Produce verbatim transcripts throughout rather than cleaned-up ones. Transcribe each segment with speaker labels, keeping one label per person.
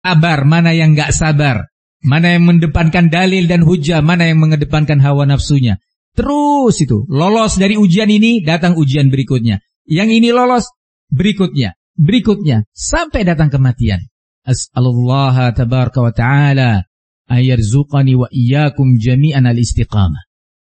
Speaker 1: sabar, mana yang nggak sabar, mana yang mendepankan dalil dan hujah, mana yang mengedepankan hawa nafsunya. Terus itu, lolos dari ujian ini, datang ujian berikutnya. Yang ini lolos, berikutnya, berikutnya, sampai datang kematian. As'alullah tabaraka wa ta'ala ayarzuqani wa iyyakum jami'an al-istiqamah.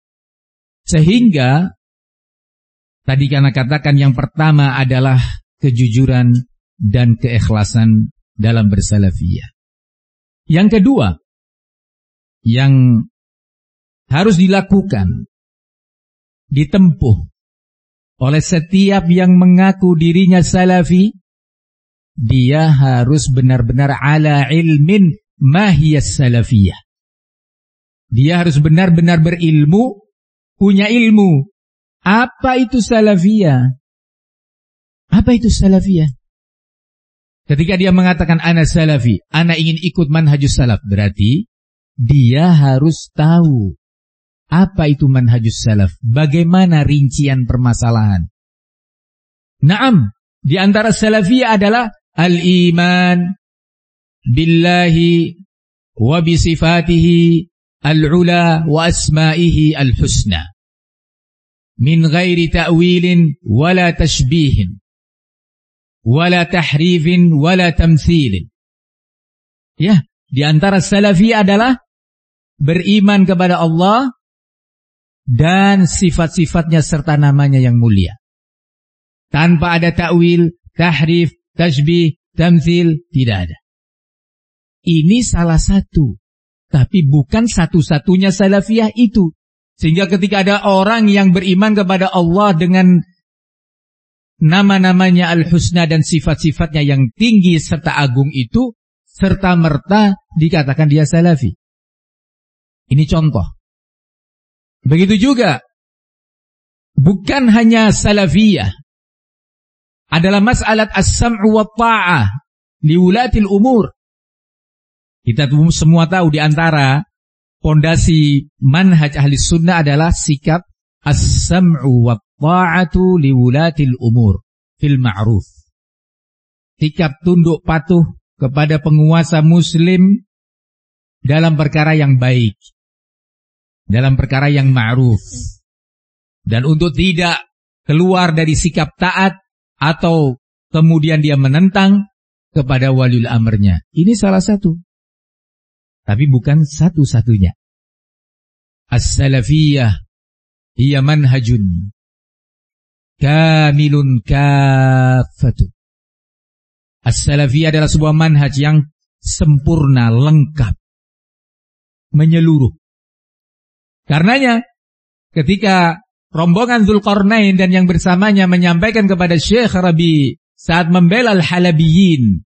Speaker 1: Sehingga, tadi karena katakan yang pertama adalah kejujuran dan keikhlasan dalam bersalafiyah. Yang kedua, yang harus dilakukan, ditempuh oleh setiap yang mengaku dirinya salafi, dia harus benar-benar ala ilmin mahiyas salafiyah. Dia harus benar-benar berilmu, punya ilmu. Apa itu salafiyah? Apa itu salafiyah? Ketika dia mengatakan ana salafi, ana ingin ikut manhajus salaf, berarti dia harus tahu apa itu manhajus salaf, bagaimana rincian permasalahan. Naam, di antara salafiyah adalah al-iman billahi wa bisifatihi al-ula wa asma'ihi al-husna min ghairi ta'wilin wala tashbihin wala tahrifin wala tamthilin. Ya, di antara salafiyah adalah beriman kepada Allah dan sifat-sifatnya serta namanya yang mulia, tanpa ada ta'wil, tahrif, tashbih, tamthil, tidak ada. Ini salah satu, tapi bukan satu-satunya salafiyah itu. Sehingga ketika ada orang yang beriman kepada Allah dengan nama-namanya al-husna dan sifat-sifatnya yang tinggi serta agung itu, serta merta dikatakan dia salafi. Ini contoh. Begitu juga, bukan hanya salafiyah, adalah mas'alat as-sam'u wa ta'ah liwulatil umur. Kita semua tahu di antara pondasi manhaj ahli sunnah adalah sikap as-sam'u wa ta'atu liwulatil umur fil ma'ruf. Sikap tunduk patuh kepada penguasa muslim dalam perkara yang baik, dalam perkara yang ma'ruf, dan untuk tidak keluar dari sikap taat atau kemudian dia menentang kepada waliul amrnya. Ini salah satu, tapi bukan satu-satunya. As-salafiyah hiya manhajun kamilun kafatun. As-salafiyah adalah sebuah manhaj yang sempurna, lengkap, menyeluruh. Karenanya ketika rombongan Dzulqarnain dan yang bersamanya menyampaikan kepada Syekh Rabi saat membela al-Halabiyin,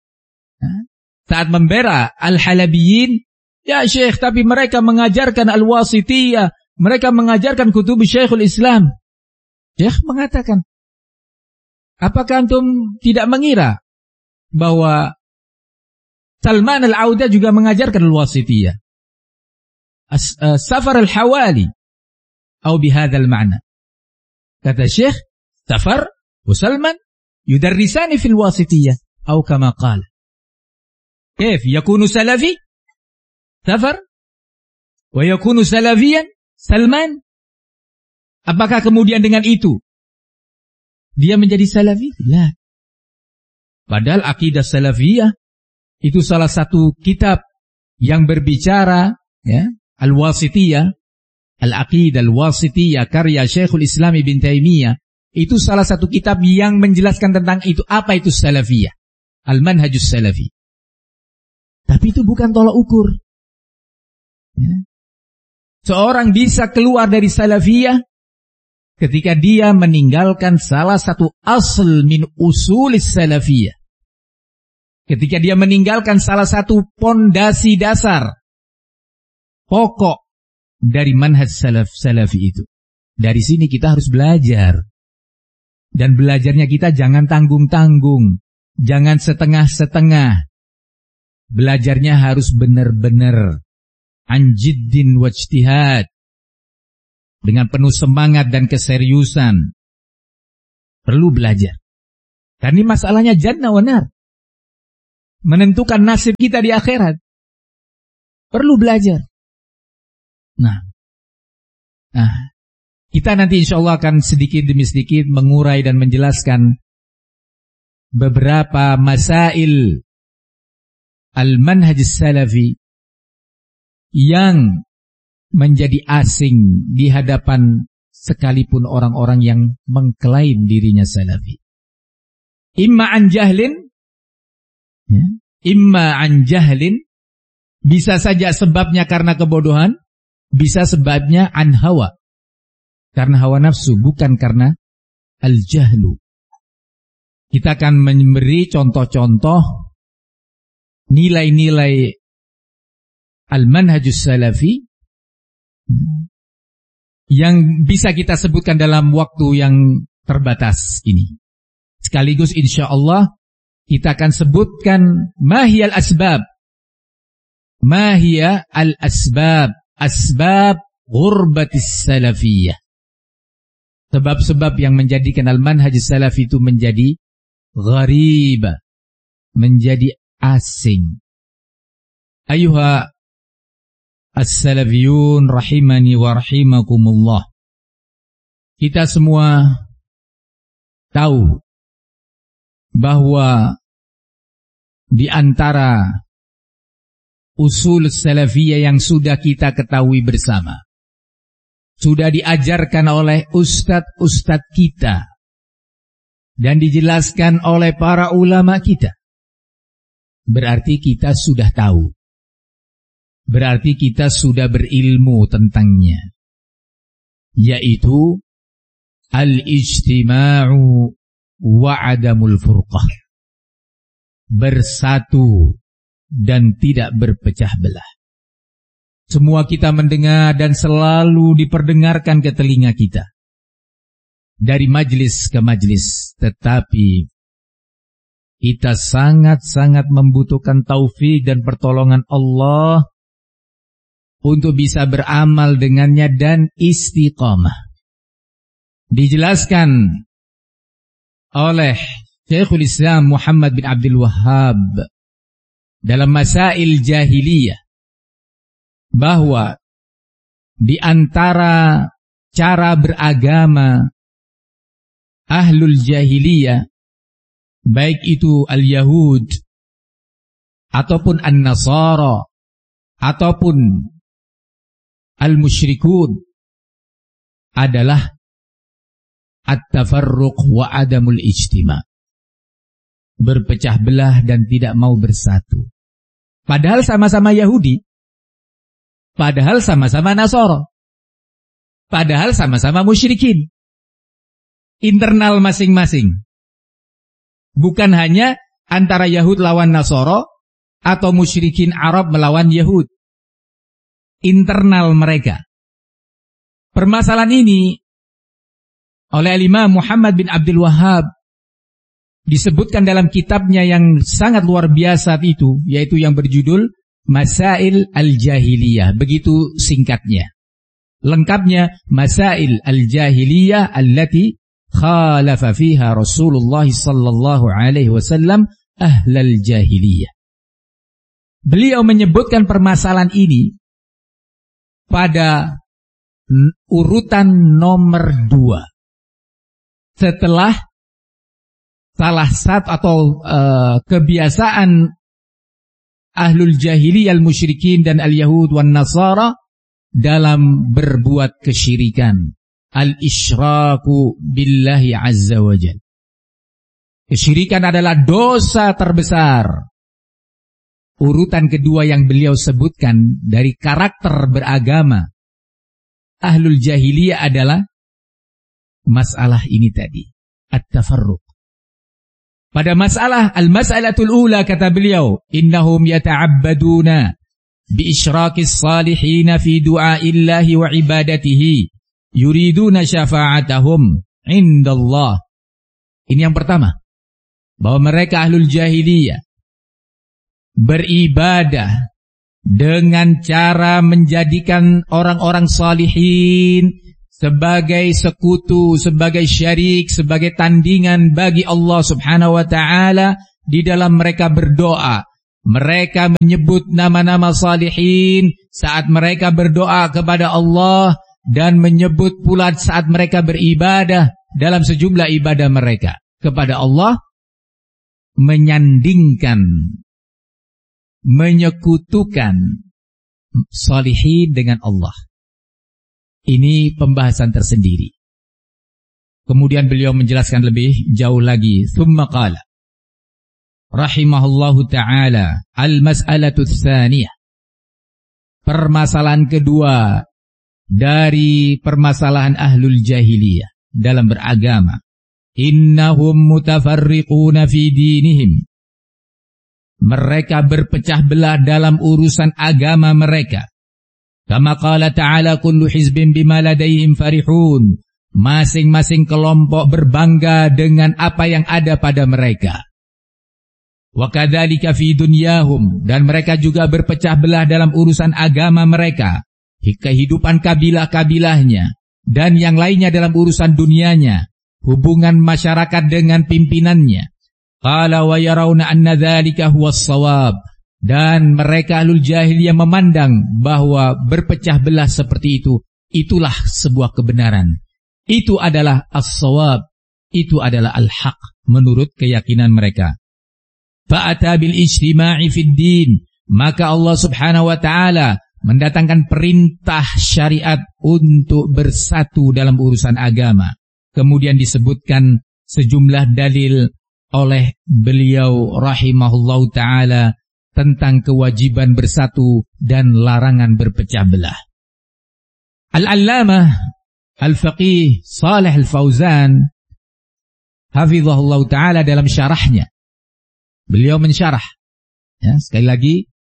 Speaker 1: saat membela al-Halabiyin, ya Syekh, tapi mereka mengajarkan al-Wasitiyah, mereka mengajarkan kutub Syekhul Islam. Syekh mengatakan, apakah antum tidak mengira bahwa Salman al-Auda juga mengajarkan al-Wasitiyah, Safar al-Hawali, atau bihadzal ma'na? Kata Syekh, Safar wa Salman yudarrisani fil Wasitiyah, atau kama qala. Kaif yakunu salafi Safar wa yakunu salafiyan Salman? Apakah kemudian dengan itu dia menjadi salafi? La. Padahal akidah salafiyah itu salah satu kitab yang berbicara, ya, Al-Wasitiyah, Al-Aqidah Al-Wasitiyah karya Syekhul Islam Ibn Taimiyah, itu salah satu kitab yang menjelaskan tentang itu, apa itu salafiyah, Al-Manhajus Salafi. Tapi itu bukan tolak ukur, ya. Seorang bisa keluar dari salafiyah ketika dia meninggalkan salah satu asal min usulis salafiyah, ketika dia meninggalkan salah satu pondasi dasar, pokok dari manhaj salaf salafi itu. Dari sini kita harus belajar. Dan belajarnya kita jangan tanggung-tanggung, jangan setengah-setengah. Belajarnya harus benar-benar anjiddin wajtihad, dengan penuh semangat dan keseriusan. Perlu belajar. Karena ini masalahnya jannah wa nar. menentukan nasib kita di akhirat. Perlu belajar. Nah, nah kita nanti insya Allah akan sedikit demi sedikit mengurai dan menjelaskan beberapa masail al-manhaj salafi yang menjadi asing di hadapan sekalipun orang-orang yang mengklaim dirinya salafi. Imma an jahlin, ya, imma an jahlin, bisa saja sebabnya karena kebodohan, bisa sebabnya an hawa, karena hawa nafsu, bukan karena al-jahlu. Kita akan memberi contoh-contoh nilai-nilai al-manhajus salafi yang bisa kita sebutkan dalam waktu yang terbatas ini. Sekaligus insya Allah kita akan sebutkan mahiyal asbab. Mahiyal asbab. Asbab ghurbatis salafiyah. Sebab-sebab yang menjadikan al-manhajus salafi itu menjadi gharibah, menjadi asing. Ayuha as-salafiyun rahimani wa rahimakumullah. Kita semua tahu bahwa di antara usul salafiyah yang sudah kita ketahui bersama, sudah diajarkan oleh ustadz-ustadz kita dan dijelaskan oleh para ulama kita, berarti kita sudah tahu. Berarti kita sudah berilmu tentangnya, yaitu al-ijtima'u wa adamul furqah, bersatu dan tidak berpecah belah. Semua kita mendengar dan selalu diperdengarkan ke telinga kita dari majlis ke majlis, tetapi kita sangat-sangat membutuhkan taufik dan pertolongan Allah untuk bisa beramal dengannya dan istiqamah. Dijelaskan oleh Syekhul Islam Muhammad bin Abdul Wahhab dalam Masail Jahiliyah bahwa di antara cara beragama ahlul jahiliyah, baik itu al-Yahud ataupun an-Nasara ataupun al-musyrikun, adalah at-tafarruq wa adamul ijtima', berpecah belah dan tidak mau bersatu. Padahal sama-sama Yahudi, padahal sama-sama Nasara, padahal sama-sama musyrikin. Internal masing-masing. Bukan hanya antara Yahud lawan Nasara atau musyrikin Arab melawan Yahud. Internal mereka. Permasalahan ini oleh Imam Muhammad bin Abdul Wahhab disebutkan dalam kitabnya yang sangat luar biasa itu, yaitu yang berjudul Masail al-Jahiliyah. Begitu singkatnya. Lengkapnya Masail al-Jahiliyah allati khalafa fiha Rasulullah sallallahu alaihi wasallam ahlal jahiliyah. Beliau menyebutkan permasalahan ini pada urutan nomor dua. Setelah salah satu atau uh, kebiasaan ahlul jahiliyah al-musyrikin dan al-yahud wan nasara dalam berbuat kesyirikan. Al-isyraku billahi azza wa jal. Kesyirikan adalah dosa terbesar. Urutan kedua yang beliau sebutkan dari karakter beragama ahlul jahiliyah adalah masalah ini tadi, at-tafarruq. Pada masalah al-mas'alatul ula kata beliau, innahum yata'abbaduna bi isyraqis salihin fi du'aillahi wa ibadatihi yuriduna syafa'atahum indallah. Ini yang pertama, bahwa mereka ahlul jahiliyah beribadah dengan cara menjadikan orang-orang salihin sebagai sekutu, sebagai syarik, sebagai tandingan bagi Allah subhanahu wa ta'ala di dalam mereka berdoa, mereka menyebut nama-nama salihin saat mereka berdoa kepada Allah dan menyebut pula saat mereka beribadah dalam sejumlah ibadah mereka kepada Allah, menyandingkan, menyekutukan salihin dengan Allah. Ini pembahasan tersendiri. Kemudian beliau menjelaskan lebih jauh lagi. Thumma qala rahimahullahu ta'ala al-mas'alatu tsaniyah. Permasalahan kedua dari permasalahan ahlul jahiliyah dalam beragama. Innahum mutafarriquna fi dinihim. Mereka berpecah belah dalam urusan agama mereka. Kama qala ta'ala kullu hizbin bima ladaihim farihun. Masing-masing kelompok berbangga dengan apa yang ada pada mereka. Wa kadzalika fi dunyahum, dan mereka juga berpecah belah dalam urusan agama mereka, kehidupan kabilah-kabilahnya, dan yang lainnya dalam urusan dunianya, hubungan masyarakat dengan pimpinannya. Qala wa yarawna anna dzalika huwas shawab, dan mereka ahlul jahiliyah memandang bahwa berpecah belah seperti itu, itulah sebuah kebenaran. Itu adalah as-shawab, itu adalah al-haq menurut keyakinan mereka. Fa'ata bil ijtima'i fid din, maka Allah Subhanahu wa taala mendatangkan perintah syariat untuk bersatu dalam urusan agama. Kemudian disebutkan sejumlah dalil oleh beliau rahimahullahu taala tentang kewajiban bersatu dan larangan berpecah belah. Al-Allamah Al-Faqih Shalih Al-Fauzan hafizahullahu taala dalam syarahnya, beliau mensyarah, ya, sekali lagi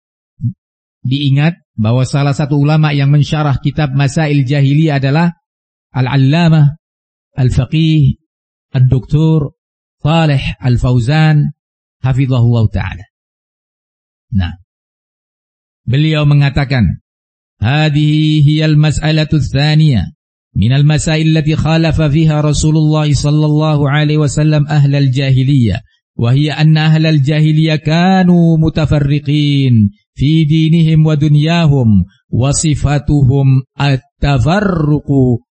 Speaker 1: diingat bahwa salah satu ulama yang mensyarah kitab Masail Jahiliyah adalah Al-Allamah Al-Faqih Ad-Doktor Shalih Al-Fauzan hafizahullahu taala. Nah, beliau mengatakan, hadhihi hiyal mas'alatu tsaniyah minal masail allati khalafa fiha Rasulullah sallallahu alaihi wasallam ahlal jahiliyah. وهي أن أهل الجاهلية كانوا متفرقين في دينهم ودنياهم وصفتهم التفرق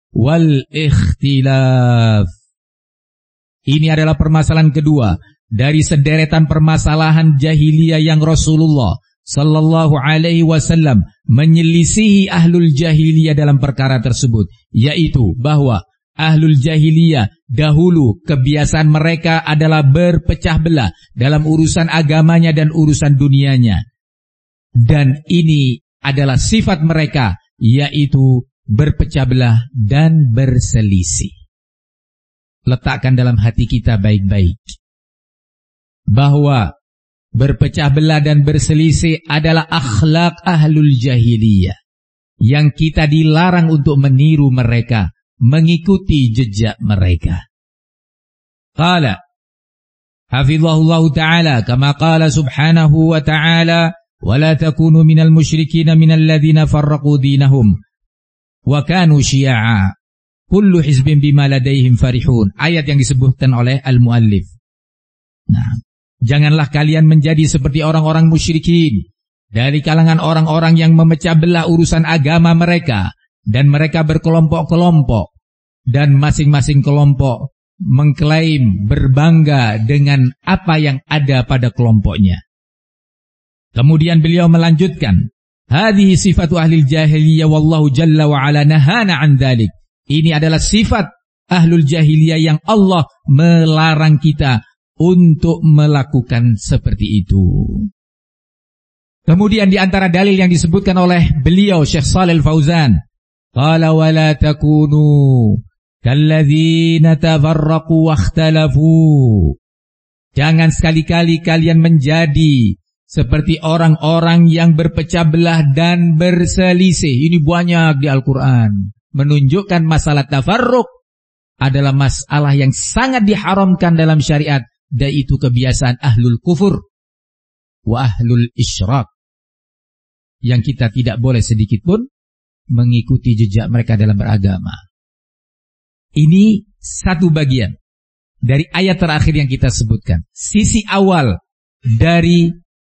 Speaker 1: والاختلاف. Ini adalah permasalahan kedua dari sederetan permasalahan jahiliyah yang Rasulullah sallallahu alaihi wasallam menyelisihi ahlul jahiliyah dalam perkara tersebut, yaitu bahwa ahlul jahiliyah dahulu kebiasaan mereka adalah berpecah belah dalam urusan agamanya dan urusan dunianya. Dan ini adalah sifat mereka, yaitu berpecah belah dan berselisih. Letakkan dalam hati kita baik-baik bahwa berpecah belah dan berselisih adalah akhlak ahlul jahiliyah yang kita dilarang untuk meniru mereka, mengikuti jejak mereka. Qala hafizahullahu ta'ala kama qala subhanahu wa ta'ala wa la takunu minal musyrikin minal ladzina farraqu dinahum wa kanu syi'a kullu hizbin bima ladaihim farihun. Ayat yang disebutkan oleh al-muallif. Nah, janganlah kalian menjadi seperti orang-orang musyrikin dari kalangan orang-orang yang memecah belah urusan agama mereka, dan mereka berkelompok-kelompok, dan masing-masing kelompok mengklaim berbangga dengan apa yang ada pada kelompoknya. Kemudian beliau melanjutkan, hadhihi sifatu ahlil jahiliyah wallahu jalla wa ala nahana an dzalik. Ini adalah sifat ahlul jahiliyah yang Allah melarang kita untuk melakukan seperti itu. Kemudian di antara dalil yang disebutkan oleh beliau Syekh Shalih Al-Fauzan, qala wa la takunu kalladzina tafarraqu wakhtalafu. Jangan sekali-kali kalian menjadi seperti orang-orang yang berpecah belah dan berselisih. Ini banyak di Al-Quran menunjukkan masalah tafarruq adalah masalah yang sangat diharamkan dalam syariat, dan itu kebiasaan ahlul kufur wa ahlul isyrak, yang kita tidak boleh sedikit pun mengikuti jejak mereka dalam beragama. Ini satu bagian dari ayat terakhir yang kita sebutkan. Sisi awal dari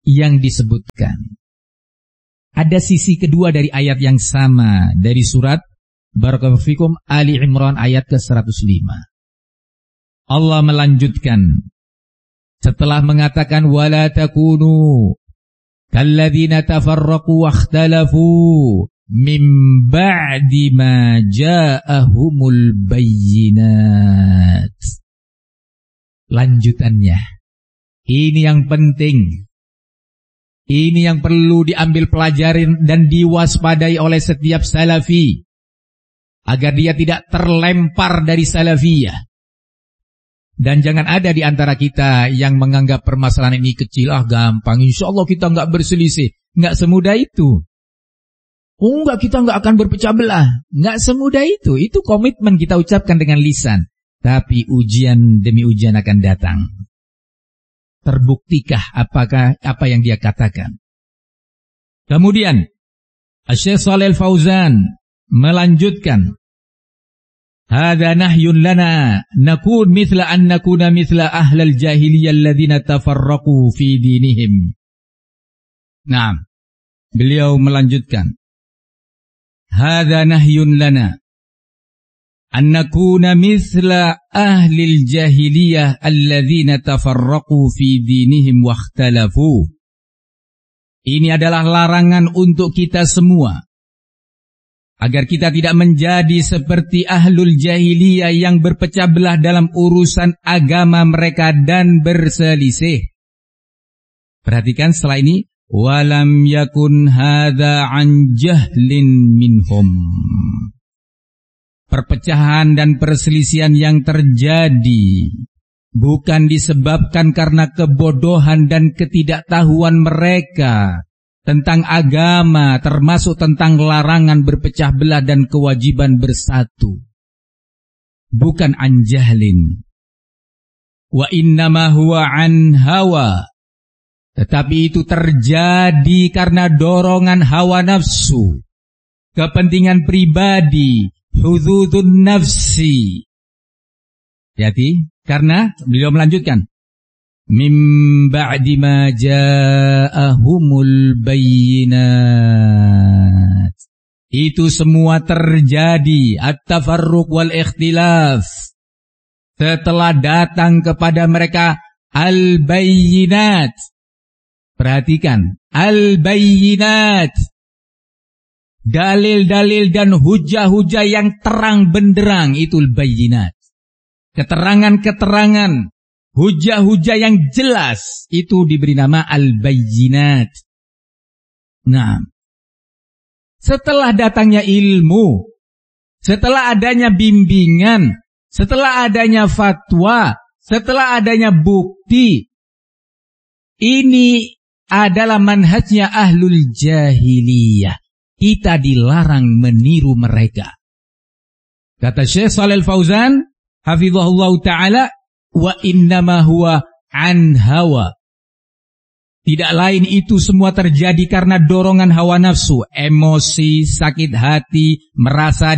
Speaker 1: yang disebutkan. Ada sisi kedua dari ayat yang sama dari surat Barakallahu fikum Ali Imran ayat ke seratus lima. Allah melanjutkan setelah mengatakan wala takunu kalladzina tafarraqu wakhtalafu min ba'di ma ja'ahumul bayyinat. Lanjutannya. Ini yang penting. Ini yang perlu diambil pelajaran dan diwaspadai oleh setiap salafi agar dia tidak terlempar dari salafiyah. Dan jangan ada di antara kita yang menganggap permasalahan ini kecil, ah gampang, insya Allah kita nggak berselisih. Nggak semudah itu. Oh enggak, kita nggak akan berpecah belah. Nggak semudah itu. Itu komitmen kita ucapkan dengan lisan. Tapi ujian demi ujian akan datang. Terbuktikah apakah apa yang dia katakan? Kemudian Asy-Syaikh Shalih Al-Fauzan melanjutkan, hadza nahyun lana nakun mithla an nakuna mithla ahlal jahiliyah alladzina tafarraqu fi dinihim. Nah, beliau melanjutkan, hadza nahyun lana an nakuna mithla ahlil jahiliyah alladzina tafarraqu fi dinihim wakhtalafu. Ini adalah larangan untuk kita semua agar kita tidak menjadi seperti ahlul jahiliyah yang berpecah belah dalam urusan agama mereka dan berselisih. Perhatikan setelah ini, walam yakun hadza an jahlin minhum. Perpecahan dan perselisihan yang terjadi bukan disebabkan karena kebodohan dan ketidaktahuan mereka tentang agama, termasuk tentang larangan berpecah belah dan kewajiban bersatu. Bukan an jahlin. Wa innama huwa an hawa. Tetapi itu terjadi karena dorongan hawa nafsu, kepentingan pribadi, hududun nafsi. Jadi, karena beliau melanjutkan, mim ba'di ma ja'ahumul bayyinat. Itu semua terjadi, at-tafarruq wal ikhtilaf, setelah datang kepada mereka al-bayyinat. Perhatikan, al-bayyinat, dalil-dalil dan hujah-hujah yang terang benderang, itu al-bayyinat. Keterangan-keterangan, hujah-hujah yang jelas, itu diberi nama al-bayyinat. Nah, setelah datangnya ilmu, setelah adanya bimbingan, setelah adanya fatwa, setelah adanya bukti, ini adalah manhajnya ahlul jahiliyah. Kita dilarang meniru mereka. Kata Syekh Shalih Al-Fauzan hafizahullah ta'ala, wa innama huwa an hawa. Tidak lain itu semua terjadi karena dorongan hawa nafsu, emosi, sakit hati, merasa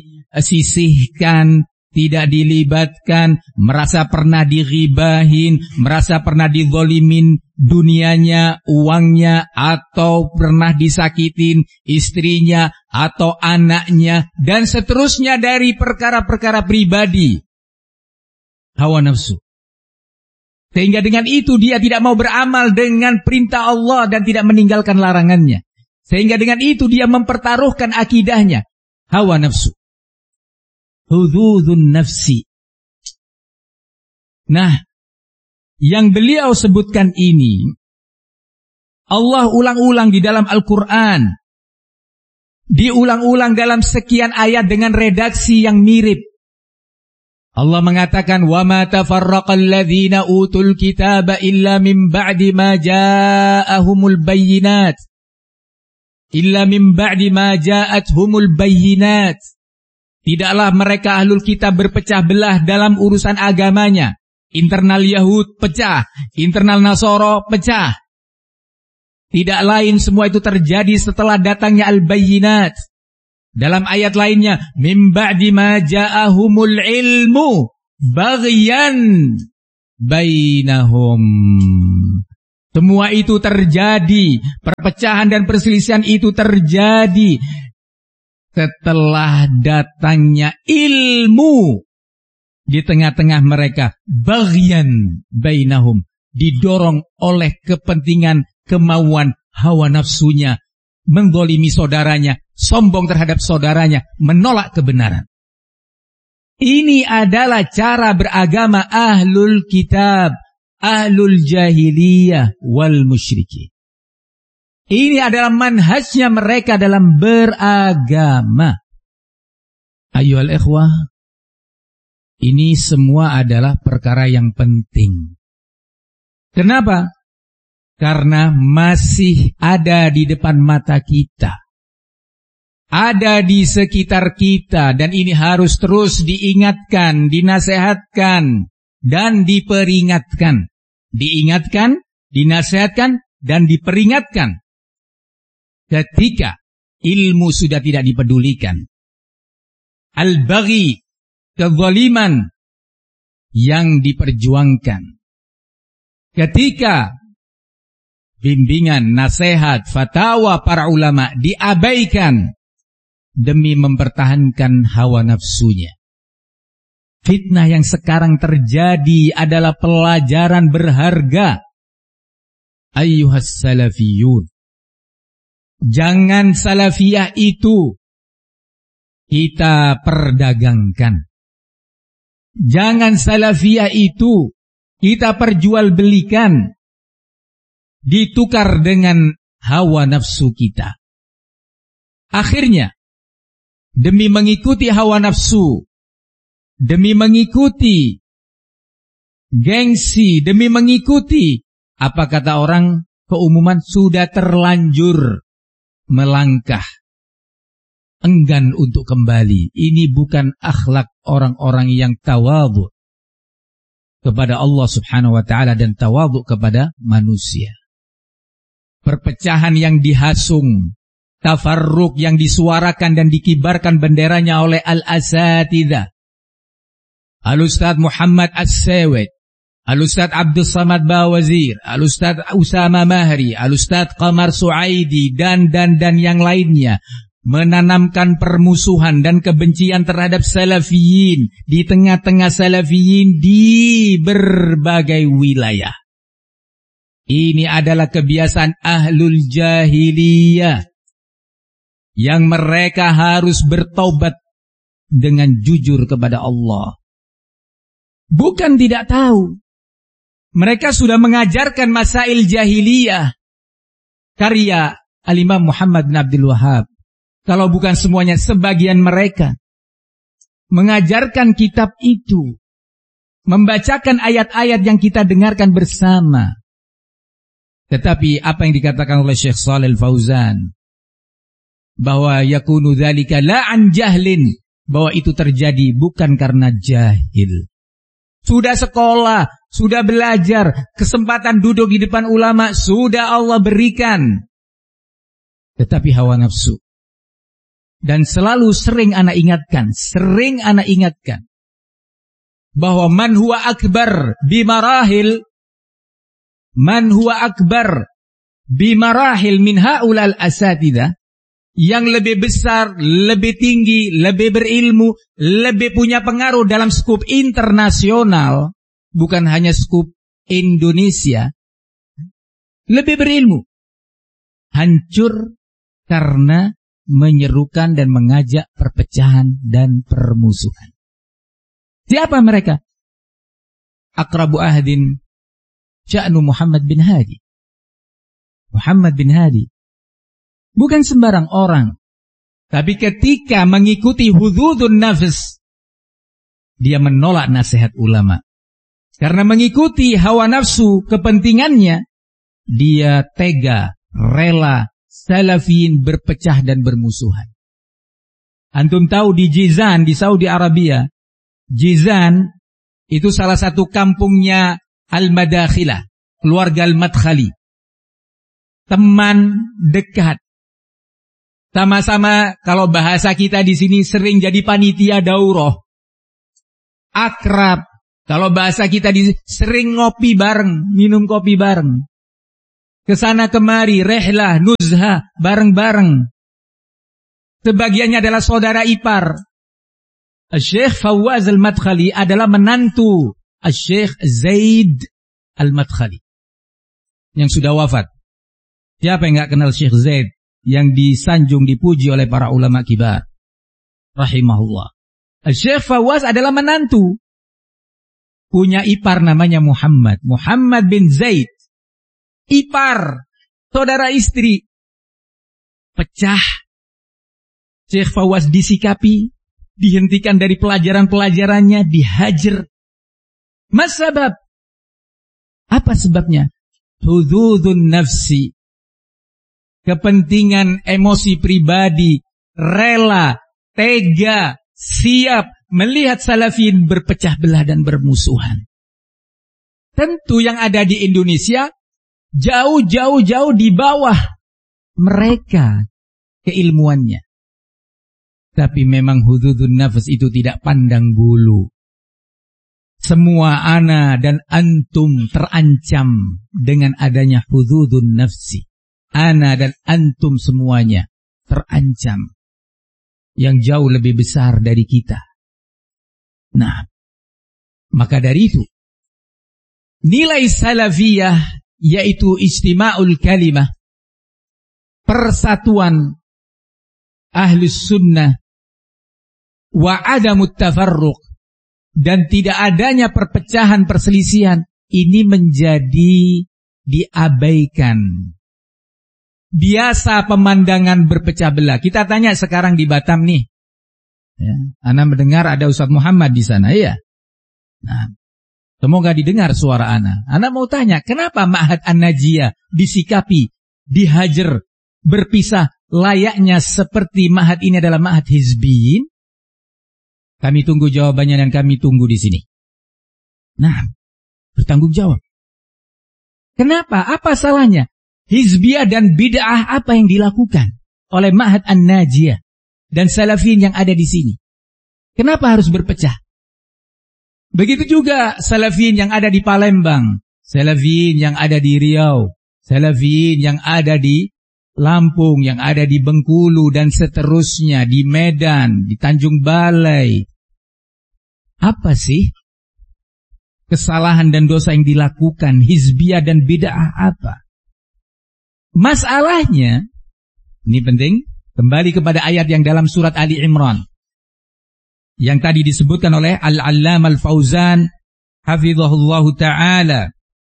Speaker 1: disisihkan, tidak dilibatkan, merasa pernah dighibahin, merasa pernah dizolimin dunianya, uangnya, atau pernah disakitin istrinya atau anaknya, dan seterusnya dari perkara-perkara pribadi. Hawa nafsu. Sehingga dengan itu dia tidak mau beramal dengan perintah Allah dan tidak meninggalkan larangannya. Sehingga dengan itu dia mempertaruhkan akidahnya. Hawa nafsu. Hududun nafsi. Nah, yang beliau sebutkan ini, Allah ulang-ulang di dalam Al-Quran. Diulang-ulang dalam sekian ayat dengan redaksi yang mirip. Allah mengatakan, وَمَا تَفَرَّقَ الَّذِينَ أُوتُوا الْكِتَابَ إِلَّا مِنْ بَعْدِ مَا جَاءَهُمُ الْبَيِّنَاتِ إِلَّا مِنْ بَعْدِ مَا جَاءَتْهُمُ الْبَيِّنَاتِ. Tidaklah mereka ahlul kitab berpecah belah dalam urusan agamanya. Internal Yahud pecah, internal Nasoro pecah. Tidak lain semua itu terjadi setelah datangnya al-bayyinat. Dalam ayat lainnya, mim ba'di ma ja'ahumul ilmu baghyan bainahum. Semua itu terjadi, perpecahan dan perselisihan itu terjadi setelah datangnya ilmu di tengah-tengah mereka, baghyan bainahum, didorong oleh kepentingan, kemauan, hawa nafsunya, menggolimi saudaranya, sombong terhadap saudaranya, menolak kebenaran. Ini adalah cara beragama ahlul kitab, ahlul jahiliyah wal musyrikin. Ini adalah manhajnya mereka dalam beragama. Ayyuhal ikhwah, ini semua adalah perkara yang penting. Kenapa? Karena masih ada di depan mata kita, ada di sekitar kita, dan ini harus terus diingatkan, dinasehatkan, dan diperingatkan. Diingatkan, dinasehatkan, dan diperingatkan. Ketika ilmu sudah tidak dipedulikan, al-baghi, kezaliman yang diperjuangkan. Ketika bimbingan, nasihat, fatwa para ulama diabaikan demi mempertahankan hawa nafsunya. Fitnah yang sekarang terjadi adalah pelajaran berharga. Ayyuhas salafiyun, jangan salafiyah itu kita perdagangkan. Jangan salafiyah itu kita perjualbelikan, ditukar dengan hawa nafsu kita. Akhirnya, demi mengikuti hawa nafsu, demi mengikuti gengsi, demi mengikuti, apa kata orang, keumuman, sudah terlanjur melangkah, enggan untuk kembali. Ini bukan akhlak orang-orang yang tawadhu kepada Allah subhanahu wa ta'ala dan tawadhu kepada manusia. Perpecahan yang dihasung, tafarruq yang disuarakan dan dikibarkan benderanya oleh al-asatidzah, Al-Ustadz Muhammad As-Sewed, Al-Ustadz Abdul Samad Bawazir, Al-Ustadz Usama Mahri, Al-Ustadz Qamar Suaidi, dan dan dan yang lainnya, menanamkan permusuhan dan kebencian terhadap salafiyin di tengah-tengah salafiyin di berbagai wilayah. Ini adalah kebiasaan ahlul jahiliyah yang mereka harus bertaubat dengan jujur kepada Allah. Bukan tidak tahu. Mereka sudah mengajarkan masail jahiliyah. Karya Al-Imam Muhammad bin Abdul Wahab. Kalau bukan semuanya, sebagian mereka mengajarkan kitab itu, membacakan ayat-ayat yang kita dengarkan bersama. Tetapi apa yang dikatakan oleh Syekh Shalih Al-Fauzan, bahwa yakunu dzalika la an jahlin, bahwa itu terjadi bukan karena jahil. Sudah sekolah, sudah belajar, kesempatan duduk di depan ulama sudah Allah berikan. Tetapi hawa nafsu. Dan selalu sering ana ingatkan, sering ana ingatkan, bahwa man huwa akbar bimarahil, man huwa akbar bimarahil min haulal asatidzah, yang lebih besar, lebih tinggi, lebih berilmu, lebih punya pengaruh dalam skup internasional, bukan hanya skup Indonesia, lebih berilmu, hancur karena menyerukan dan mengajak perpecahan dan permusuhan. Siapa mereka? Aqrabu ahdin sya'nu Muhammad bin Hadi. Muhammad bin Hadi bukan sembarang orang, tapi ketika mengikuti hududun nafs, dia menolak nasihat ulama. Karena mengikuti hawa nafsu kepentingannya, dia tega, rela salafiyin berpecah dan bermusuhan. Antum tahu di Jizan, di Saudi Arabia, Jizan itu salah satu kampungnya Al-Madakhilah, keluarga Al-Madkhali. Teman dekat. Sama-sama, kalau bahasa kita di sini sering jadi panitia daurah. Akrab. Kalau bahasa kita di sini sering ngopi bareng, minum kopi bareng. Kesana kemari, rehlah, nuzha, bareng-bareng. Sebagiannya adalah saudara ipar. Syekh Fawaz Al-Madkhali adalah menantu Syekh Zaid Al-Madkhali yang sudah wafat. Siapa yang enggak kenal Syekh Zaid yang disanjung dipuji oleh para ulama kibar rahimahullah. Syekh Fawaz adalah menantu. Punya ipar namanya Muhammad, Muhammad bin Zaid. Ipar, saudara istri. Pecah. Syekh Fawaz disikapi, dihentikan dari pelajaran-pelajarannya, dihajar. Mas sebab? Apa sebabnya? Hududun nafsi. Kepentingan emosi pribadi, rela, tega, siap melihat salafin berpecah belah dan bermusuhan. Tentu yang ada di Indonesia jauh-jauh-jauh di bawah mereka keilmuannya. Tapi memang hududun nafs itu tidak pandang bulu. Semua ana dan antum terancam dengan adanya hududun nafsi. Ana dan antum semuanya terancam. Yang jauh lebih besar dari kita. Nah, maka dari itu, nilai salafiyah yaitu istima'ul kalimah, persatuan ahlus sunnah, wa adamut tafarruq, dan tidak adanya perpecahan perselisihan, ini menjadi diabaikan. Biasa pemandangan berpecah belah. Kita tanya sekarang di Batam nih. Ya, Ana mendengar ada Ustaz Muhammad di sana, ya. Nah, semoga didengar suara Ana. Ana mau tanya, kenapa Ma'had An-Najiyah disikapi, dihajar, berpisah layaknya seperti Ma'had ini adalah Ma'had Hizbiyin? Kami tunggu jawabannya dan kami tunggu di sini. Nah, bertanggung jawab. Kenapa? Apa salahnya? Hizbiyah dan bid'ah apa yang dilakukan oleh Ma'had An-Najiyah dan salafin yang ada di sini? Kenapa harus berpecah? Begitu juga salafin yang ada di Palembang, salafin yang ada di Riau, salafin yang ada di Lampung, yang ada di Bengkulu dan seterusnya, di Medan, di Tanjung Balai. Apa sih kesalahan dan dosa yang dilakukan hizbiyah dan bid'ah apa? Masalahnya, ini penting, kembali kepada ayat yang dalam surat Ali Imran. Yang tadi disebutkan oleh Al-Allamah Al-Fauzan, hafizahullahu ta'ala.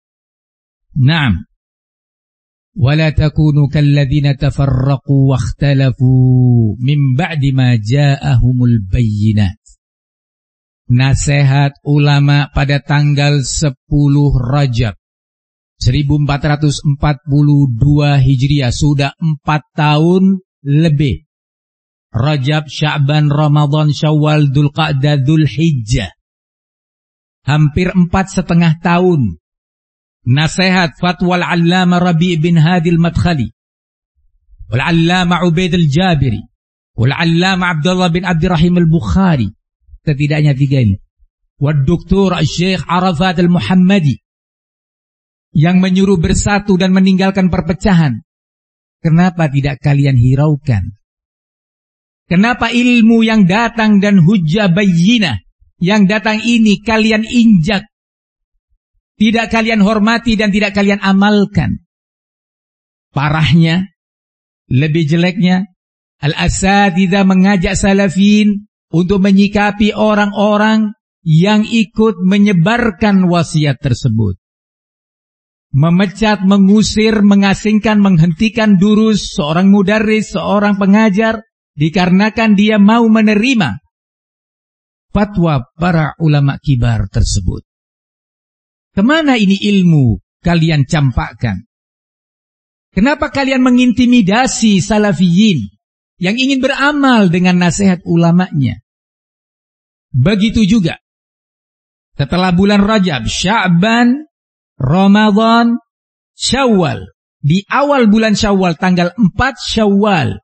Speaker 1: Naam. وَلَا تَكُونُوا كَالَّذِينَ تَفَرَّقُوا وَاخْتَلَفُوا مِنْ بَعْدِ مَا جَاءَهُمُ الْبَيِّنَاتِ. Nasihat ulama pada tanggal sepuluh Rajab seribu empat ratus empat puluh dua Hijriah, sudah empat tahun lebih. Rajab, Sya'ban, Ramadan, Syawal, Dzulqa'dah, Dzulhijjah. Hampir empat setengah tahun. Nasihat fatwa Al-Allamah Rabi' bin Hadi Al-Madkhali, Al-Allamah Ubaid Al-Jabiri, Al-Allamah Abdullah bin Abdirrahim Al-Bukhari. Setidaknya tiga ini. Wad-Doktor Syekh Arafat Al-Muhammadi, yang menyuruh bersatu dan meninggalkan perpecahan. Kenapa tidak kalian hiraukan? Kenapa ilmu yang datang dan hujjah bayyinah yang datang ini kalian injak? Tidak kalian hormati dan tidak kalian amalkan. Parahnya, lebih jeleknya, al-asatidzah mengajak salafin untuk menyikapi orang-orang yang ikut menyebarkan wasiat tersebut. Memecat, mengusir, mengasingkan, menghentikan durus seorang mudarris, seorang pengajar, dikarenakan dia mau menerima fatwa para ulama kibar tersebut. Kemana ini ilmu kalian campakkan? Kenapa kalian mengintimidasi salafiyin yang ingin beramal dengan nasihat ulamanya? Begitu juga setelah bulan Rajab, Sya'ban, Ramadan, Syawal. Di awal bulan Syawal, tanggal empat Syawal,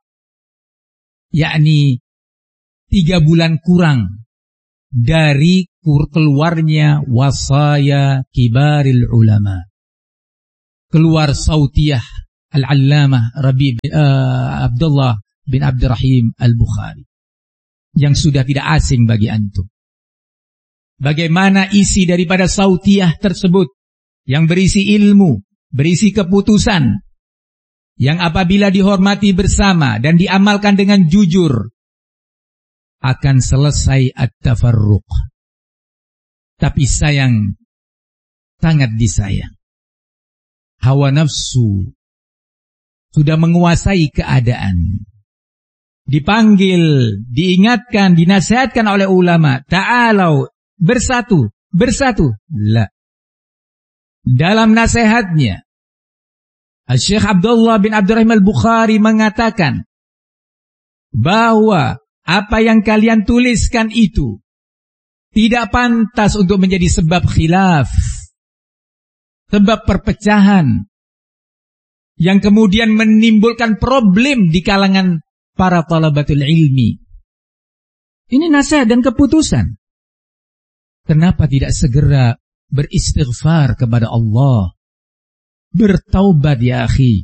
Speaker 1: yakni tiga bulan kurang dari keluarnya wasaya kibaril ulama. keluar Sautiyah Al-Allamah Rabi bin, uh, Abdullah bin Abdurrahim Al-Bukhari yang sudah tidak asing bagi antum. Bagaimana isi daripada Sautiyah tersebut yang berisi ilmu, berisi keputusan yang apabila dihormati bersama dan diamalkan dengan jujur akan selesai at-tafarruq. Tapi sayang, sangat disayang, hawa nafsu sudah menguasai keadaan. Dipanggil, diingatkan, dinasihatkan oleh ulama, ta'alau, bersatu, bersatu. La. Dalam nasihatnya, Syekh Abdullah bin Abdurrahim Al-Bukhari mengatakan bahwa apa yang kalian tuliskan itu tidak pantas untuk menjadi sebab khilaf, sebab perpecahan yang kemudian menimbulkan problem di kalangan para talabatul ilmi. Ini nasihat dan keputusan. Kenapa tidak segera beristighfar kepada Allah? Bertaubat ya akhi.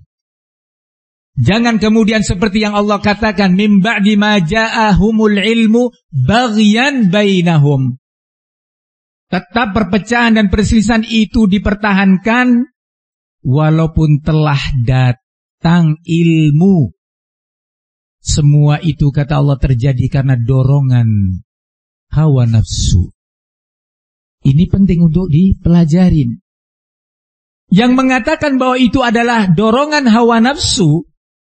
Speaker 1: Jangan kemudian seperti yang Allah katakan, min ba'di ma ja'ahumul ilmu baghyan bainahum. Tetap perpecahan dan perselisihan itu dipertahankan walaupun telah datang ilmu. Semua itu kata Allah terjadi karena dorongan hawa nafsu. Ini penting untuk dipelajarin. Yang mengatakan bahwa itu adalah dorongan hawa nafsu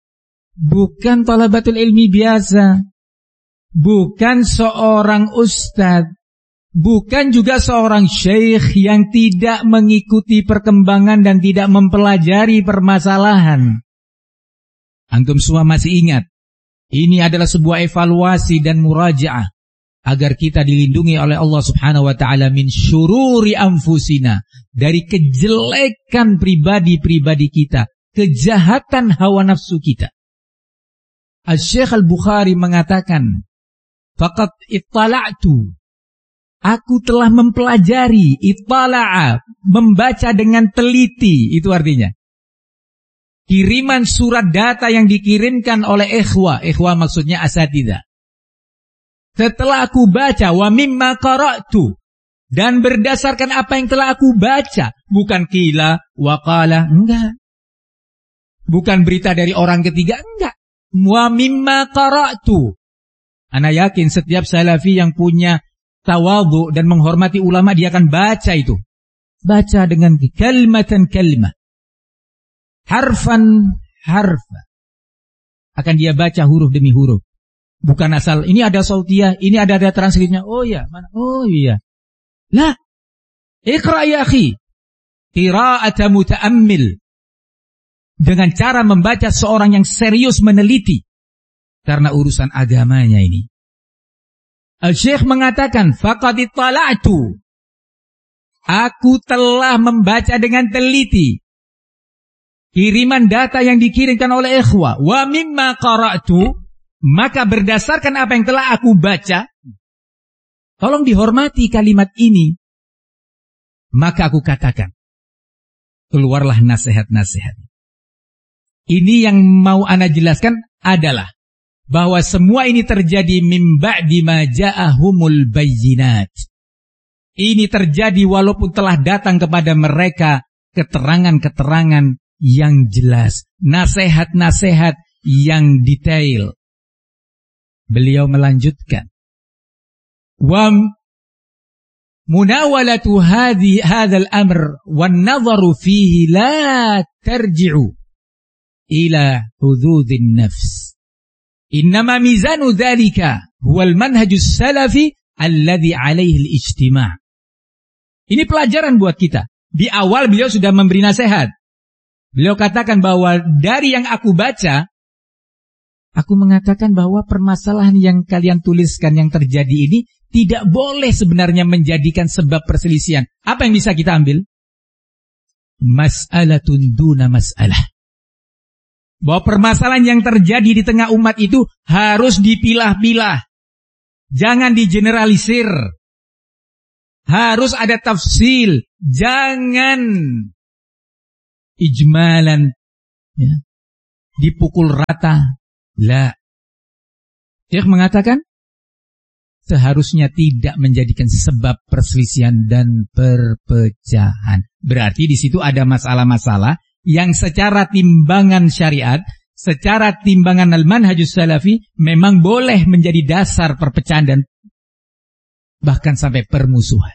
Speaker 1: bukan talabatul ilmi biasa, bukan seorang ustadz, bukan juga seorang syekh yang tidak mengikuti perkembangan dan tidak mempelajari permasalahan. Antum semua masih ingat, ini adalah sebuah evaluasi dan murajaah agar kita dilindungi oleh Allah Subhanahu wa taala min syururi anfusina, dari kejelekan pribadi-pribadi kita, kejahatan hawa nafsu kita. Al-Syekh Al-Bukhari mengatakan, faqad ittala'tu, aku telah mempelajari, ittala'a, membaca dengan teliti, itu artinya kiriman surat data yang dikirimkan oleh ikhwah, ikhwah maksudnya asatidzah. Setelah aku baca, wa mimma qara'tu, dan berdasarkan apa yang telah aku baca, bukan qila wa qala, enggak. Bukan berita dari orang ketiga, enggak. Wa mimma qara'tu. Ana yakin setiap salafi yang punya tawadhu dan menghormati ulama, dia akan baca itu. Baca dengan kalimatan kalimah, harfan harfa. Akan dia baca huruf demi huruf. Bukan asal, ini ada sautiyah, ini ada ada transkripnya. Oh ya, mana? Oh iya. La. Iqra ya akhi. Qira'ata muta'ammil. Dengan cara membaca seorang yang serius meneliti. Karena urusan agamanya ini. Al-Syekh mengatakan, faqad ittala'tu. Aku telah membaca dengan teliti kiriman data yang dikirimkan oleh ikhwah. Wa mimma qara'tu, maka berdasarkan apa yang telah aku baca, tolong dihormati kalimat ini. Maka aku katakan, keluarlah nasihat-nasihat. Ini yang mau ana jelaskan adalah bahwa semua ini terjadi min ba'di ma ja'ahumul bayyinat. Ini terjadi walaupun telah datang kepada mereka keterangan-keterangan yang jelas, nasihat-nasihat yang detail. Beliau melanjutkan, wa munawalatu hadhi hadzal amr wan nadharu fihi la tarji'u ila hududin nafs. Innama mizanu dzalika huwa al-manhajus salafi alladhi alaihi al-ijtima'. Ini pelajaran buat kita. Di awal beliau sudah memberi nasihat. Beliau katakan bahwa dari yang aku baca, aku mengatakan bahwa permasalahan yang kalian tuliskan yang terjadi ini tidak boleh sebenarnya menjadikan sebab perselisihan. Apa yang bisa kita ambil? Mas'alatun duna mas'alah. Bahwa permasalahan yang terjadi di tengah umat itu harus dipilah-pilah. Jangan digeneralisir. Harus ada tafsil. Jangan ijmalan, ya, dipukul rata. La. Syekh mengatakan seharusnya tidak menjadikan sebab perselisihan dan perpecahan. Berarti di situ ada masalah-masalah yang secara timbangan syariat, secara timbangan al-manhajus salafi memang boleh menjadi dasar perpecahan dan bahkan sampai permusuhan.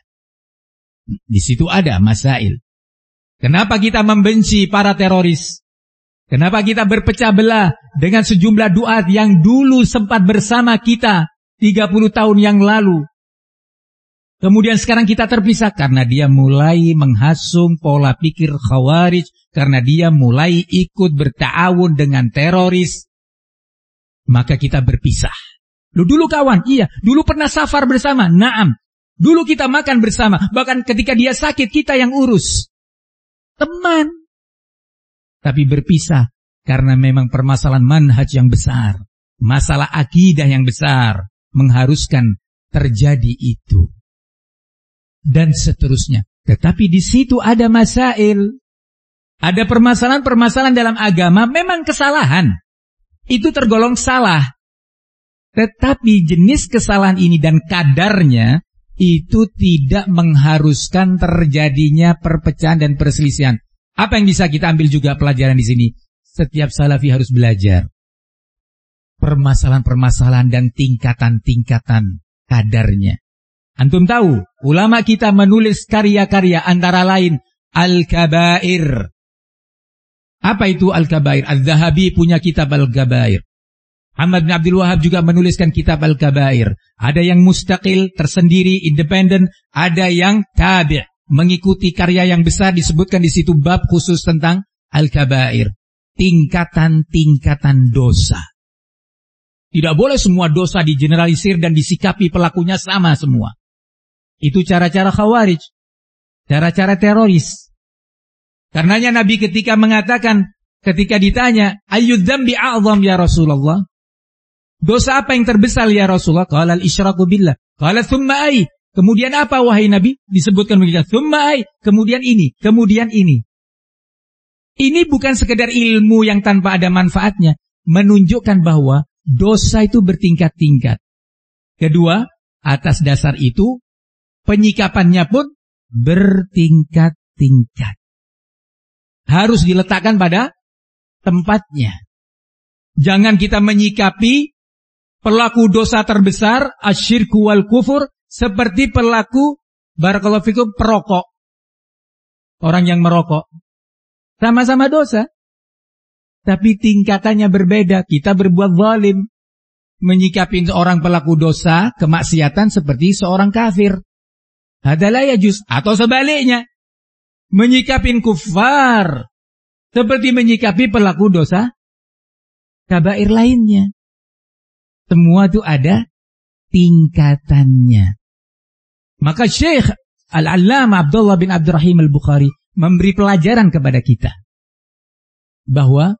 Speaker 1: Di situ ada masail. Kenapa kita membenci para teroris? Kenapa kita berpecah belah dengan sejumlah duat yang dulu sempat bersama kita tiga puluh tahun yang lalu? Kemudian sekarang kita terpisah karena dia mulai menghasung pola pikir khawarij, karena dia mulai ikut berta'awun dengan teroris. Maka kita berpisah. Lu dulu kawan, iya. Dulu pernah safar bersama, naam. Dulu kita makan bersama, bahkan ketika dia sakit kita yang urus. Teman. Tapi berpisah karena memang permasalahan manhaj yang besar, masalah akidah yang besar mengharuskan terjadi itu. Dan seterusnya. Tetapi di situ ada masail. Ada permasalahan-permasalahan dalam agama memang kesalahan. Itu tergolong salah. Tetapi jenis kesalahan ini dan kadarnya itu tidak mengharuskan terjadinya perpecahan dan perselisihan. Apa yang bisa kita ambil juga pelajaran di sini? Setiap salafi harus belajar permasalahan-permasalahan dan tingkatan-tingkatan kadarnya. Antum tahu, ulama kita menulis karya-karya antara lain Al-Kabair. Apa itu Al-Kabair? Al-Zahabi punya kitab Al-Kabair. Ahmad bin Abdul Wahab juga menuliskan kitab Al-Kabair. Ada yang mustaqil, tersendiri, independen. Ada yang tabi', mengikuti karya yang besar. Disebutkan di situ bab khusus tentang Al-Kabair. Tingkatan-tingkatan dosa. Tidak boleh semua dosa digeneralisir dan disikapi pelakunya sama semua. Itu cara-cara khawarij. Cara-cara teroris. Karenanya Nabi ketika mengatakan, ketika ditanya, ayyud dzambi a'zam ya Rasulullah? Dosa apa yang terbesar ya Rasulullah? Qala al-isyraku billah. Qala thumma ay. Kemudian apa wahai Nabi? Disebutkan begitu. Thumma ay. Kemudian ini. Kemudian ini. Ini bukan sekedar ilmu yang tanpa ada manfaatnya. Menunjukkan bahwa dosa itu bertingkat-tingkat. Kedua, atas dasar itu, penyikapannya pun bertingkat-tingkat. Harus diletakkan pada tempatnya. Jangan kita menyikapi pelaku dosa terbesar, asyirku wal kufur, seperti pelaku, barakallahu fikum, perokok. Orang yang merokok. Sama-sama dosa. Tapi tingkatannya berbeda. Kita berbuat zalim. Menyikapi seorang pelaku dosa, kemaksiatan seperti seorang kafir. Hadalah yajuz. Atau sebaliknya. Menyikapi kufar. Seperti menyikapi pelaku dosa kabair lainnya. Semua itu ada tingkatannya. Maka Syekh Al-Allamah Abdullah bin Abdurrahim Al-Bukhari memberi pelajaran kepada kita. Bahwa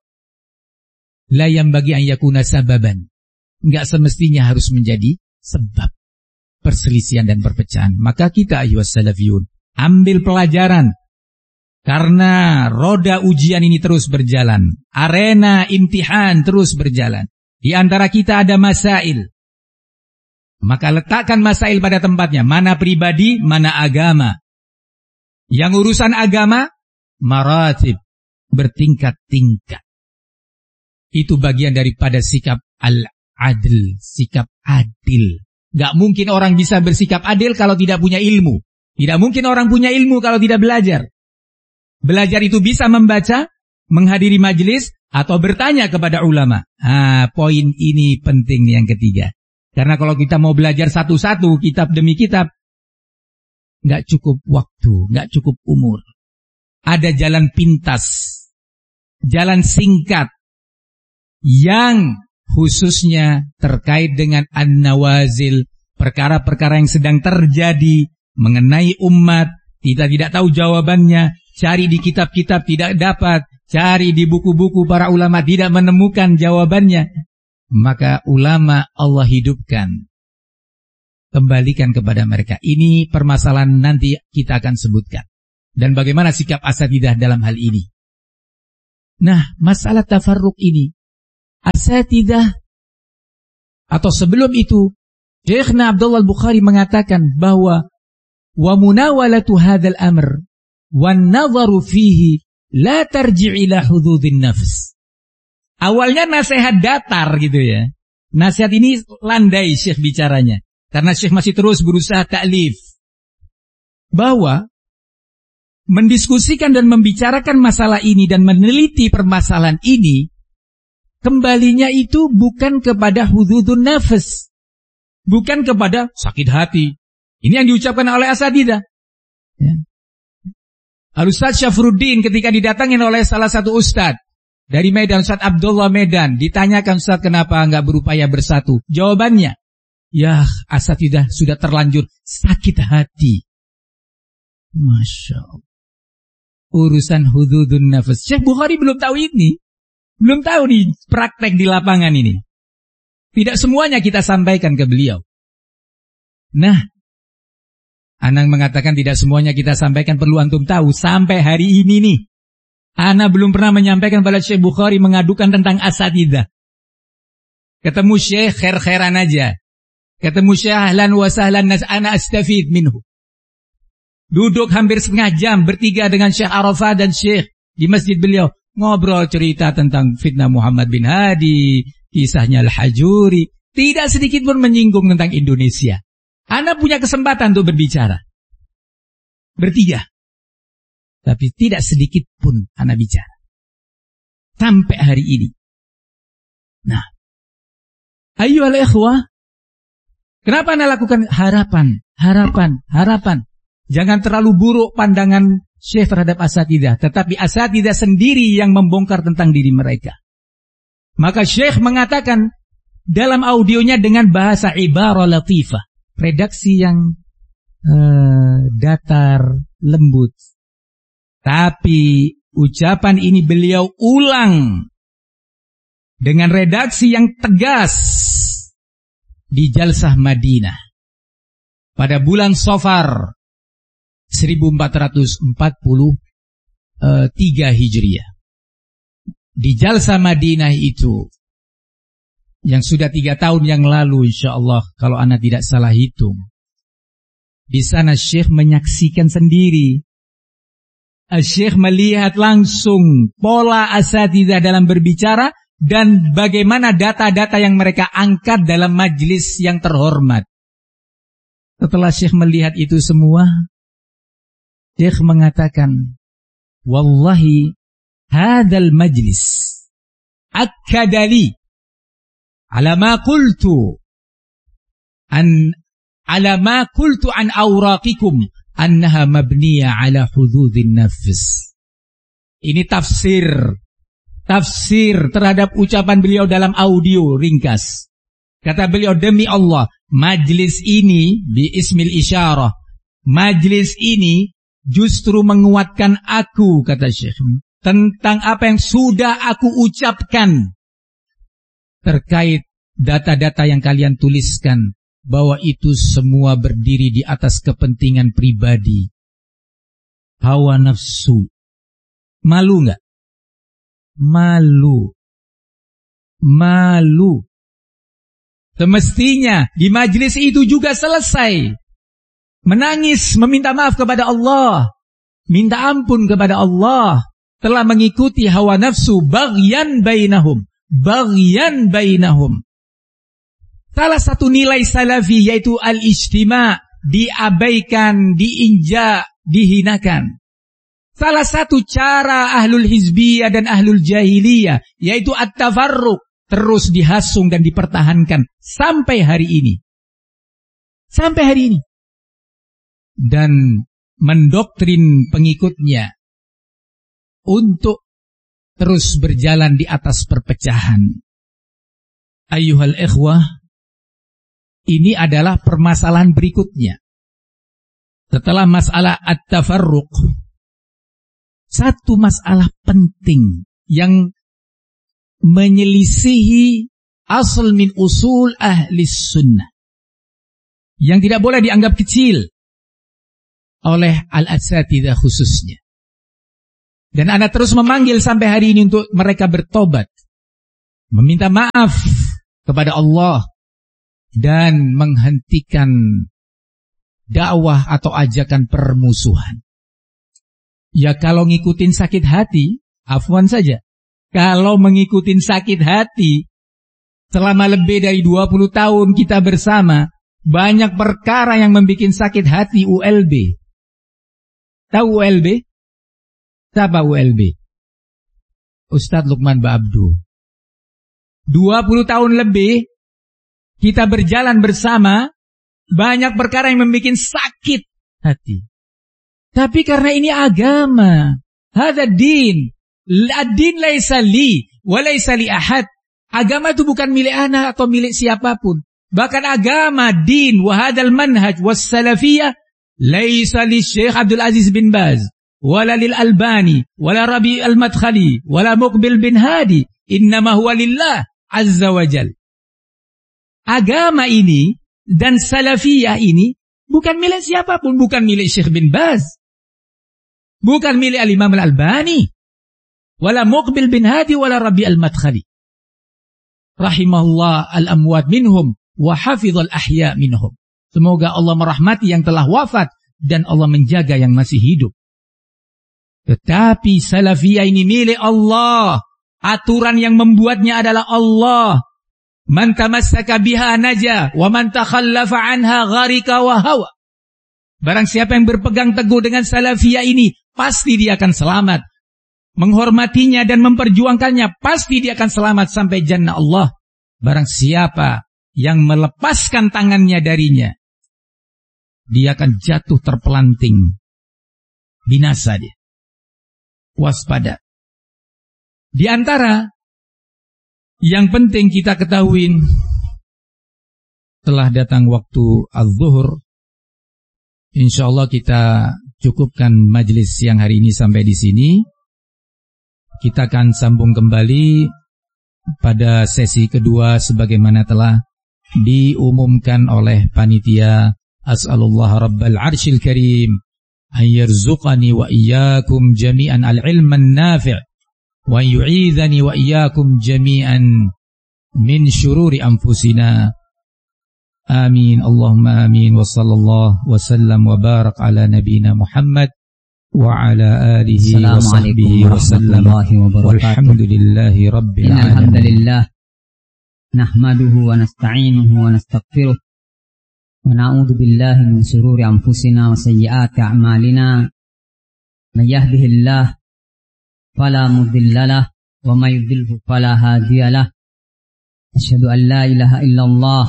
Speaker 1: la yambagi an yakuna sababan. Enggak semestinya harus menjadi sebab perselisihan dan perpecahan. Maka kita ayyuhas salafiyun, ambil pelajaran. Karena roda ujian ini terus berjalan. Arena imtihan terus berjalan. Di antara kita ada masail. Maka letakkan masail pada tempatnya. Mana pribadi, mana agama. Yang urusan agama, maratib. Bertingkat-tingkat. Itu bagian daripada sikap al-adl. Sikap adil. Gak mungkin orang bisa bersikap adil kalau tidak punya ilmu. Tidak mungkin orang punya ilmu kalau tidak belajar. Belajar itu bisa membaca, menghadiri majelis, atau bertanya kepada ulama. Ah, poin ini penting yang ketiga. Karena kalau kita mau belajar satu-satu, kitab demi kitab, nggak cukup waktu, nggak cukup umur. Ada jalan pintas, jalan singkat, yang khususnya terkait dengan an-nawazil, perkara-perkara yang sedang terjadi mengenai umat, kita tidak tahu jawabannya. Cari di kitab-kitab tidak dapat. Cari di buku-buku para ulama tidak menemukan jawabannya. Maka ulama Allah hidupkan. Kembalikan kepada mereka. Ini permasalahan nanti kita akan sebutkan. Dan bagaimana sikap asatidzah dalam hal ini. Nah, masalah tafarruq ini, asatidzah atau sebelum itu, Syekhna Abdullah Al-Bukhari mengatakan bahwa wa munawalatu hadzal amr wan nadharu fihi la tarji' ila hududin nafs. Awalnya nasihat datar gitu ya. Nasihat ini landai Syekh bicaranya. Karena Syekh masih terus berusaha ta'lif. Bahwa mendiskusikan dan membicarakan masalah ini dan meneliti permasalahan ini, kembalinya itu bukan kepada hududun nafs. Bukan kepada sakit hati. Ini yang diucapkan oleh asatidzah. Ya. Al-Ustaz Syafruddin ketika didatangin oleh salah satu ustaz dari Medan, Ustaz Abdullah Medan, ditanyakan, Ustaz, kenapa enggak berupaya bersatu? Jawabannya, ya asatidzah sudah terlanjur sakit hati. Masya Allah. Urusan hududun nafas. Syekh Bukhari belum tahu ini. Belum tahu nih praktek di lapangan ini. Tidak semuanya kita sampaikan ke beliau. Nah, Anang mengatakan tidak semuanya kita sampaikan, perlu antum tahu. Sampai hari ini nih, Ana belum pernah menyampaikan pada Syekh Bukhari mengadukan tentang asatidzah. Ketemu Syekh khair-khairan aja. Ketemu Syekh ahlan wa sahlan nas ana astafid minhu. Duduk hampir setengah jam bertiga dengan Syekh Arafat dan Syekh di masjid beliau. Ngobrol cerita tentang fitnah Muhammad bin Hadi, kisahnya Al-Hajuri. Tidak sedikit pun menyinggung tentang Indonesia. Ana punya kesempatan untuk berbicara. Bertiga. Tapi tidak sedikit pun Ana bicara. Sampai hari ini. Nah. Ayyuhal ikhwah. Kenapa Ana lakukan harapan, harapan, harapan. Jangan terlalu buruk pandangan Syekh terhadap asatidzah. Tetapi asatidzah sendiri yang membongkar tentang diri mereka. Maka Syekh mengatakan dalam audionya dengan bahasa ibarah latifah. Redaksi yang uh, datar, lembut. Tapi ucapan ini beliau ulang dengan redaksi yang tegas di Jalsah Madinah pada bulan Safar seribu empat ratus empat puluh tiga Hijriah. Di Jalsah Madinah itu yang sudah tiga tahun yang lalu, insya Allah, kalau Anda tidak salah hitung. Di sana Syekh menyaksikan sendiri. Syekh melihat langsung pola asatidzah dalam berbicara dan bagaimana data-data yang mereka angkat dalam majlis yang terhormat. Setelah Syekh melihat itu semua, Syekh mengatakan, wallahi hadal majlis akkadali ala ma qultu an ala ma qultu an awraqikum annaha mabniya ala hududin nafs. Ini tafsir tafsir terhadap ucapan beliau dalam audio ringkas. Kata beliau, demi Allah, majlis ini bi ismil isyarah, majlis ini justru menguatkan aku, kata Syekh, tentang apa yang sudah aku ucapkan terkait data-data yang kalian tuliskan, bahwa itu semua berdiri di atas kepentingan pribadi, hawa nafsu. Malu nggak? Malu. Malu. Semestinya di majlis itu juga selesai menangis, meminta maaf kepada Allah, minta ampun kepada Allah, telah mengikuti hawa nafsu baghyan bainahum, baghyan bainahum. Salah satu nilai salafi yaitu al-ijtima', diabaikan, diinjak, dihinakan. Salah satu cara ahlul hizbiyah dan ahlul jahiliyah yaitu at-tafarruq, terus dihasung dan dipertahankan sampai hari ini. Sampai hari ini. Dan mendoktrin pengikutnya untuk terus berjalan di atas perpecahan. Ayyuhal ikhwah, ini adalah permasalahan berikutnya. Setelah masalah at-tafarruq, satu masalah penting yang menyelisihi asal min usul ahli sunnah, yang tidak boleh dianggap kecil oleh al-asatidzah khususnya. Dan ana terus memanggil sampai hari ini untuk mereka bertobat, meminta maaf kepada Allah, dan menghentikan dakwah atau ajakan permusuhan. Ya kalau ngikutin sakit hati, afwan saja. Kalau mengikutin sakit hati, selama lebih dari dua puluh tahun kita bersama, banyak perkara yang membuat sakit hati. U L B. Tahu U L B? Siapa U L B? Ustadz Lukman Ba'abdu. dua puluh tahun lebih kita berjalan bersama, banyak perkara yang membuat sakit hati. Tapi karena ini agama, hadza din, ad-din laisa li wa laisa li ahad. Agama itu bukan milik anak atau milik siapapun. Bahkan agama, din, wa hadzal manhaj was salafiyah laisa li Syekh Abdul Aziz bin Baz, wala lil Albani, wala Rabi al-Madkhali, wala Muqbil bin Hadi, innama huwa lillah azza wa jal. Agama ini dan salafiyah ini bukan milik siapapun, bukan milik Syekh bin Baz, bukan milik al-Imam al-Albani, wala Muqbil bin Hadi, wala Rabi al-Madkhali. Rahimahullah al-amwat minhum wa hafizal ahya minhum. Semoga Allah merahmati yang telah wafat dan Allah menjaga yang masih hidup. Tetapi salafiyah ini milik Allah. Aturan yang membuatnya adalah Allah. Man tamassaka biha naja wa man takhallafa anha gharika wa hawa. Barang siapa yang berpegang teguh dengan salafiyah ini, pasti dia akan selamat. Menghormatinya dan memperjuangkannya, pasti dia akan selamat sampai jannah Allah. Barang siapa yang melepaskan tangannya darinya, dia akan jatuh terpelanting. Binasa dia. Waspada. Di antara yang penting kita ketahui, telah datang waktu az-zuhur. Insyaallah kita cukupkan majelis siang hari ini sampai di sini. Kita akan sambung kembali pada sesi kedua sebagaimana telah diumumkan oleh panitia. As'alullah Rabbal Arsyil Karim an yarzuqani wa iyyakum jami'an al-ilman nafi' wa yu'idhani wa iyyakum jami'an min syururi anfusina. Amin. Allahumma amin. Wa sallallahu wa sallam wa barak ala nabina Muhammad wa ala alihi wa sahbihi wa sallam. Walhamdulillahi rabbil alamin.
Speaker 2: Alhamdulillah. Nahmaduhu wa nasta'inuhu wa nastaghfiruh. Wa na'udzu billahi min shururi anfusina wa sayyiati a'malina. May yahdihillahu fala mudilla lahu wa may yudlilhu fala hadiya lahu. Asyhadu an la ilaha illallah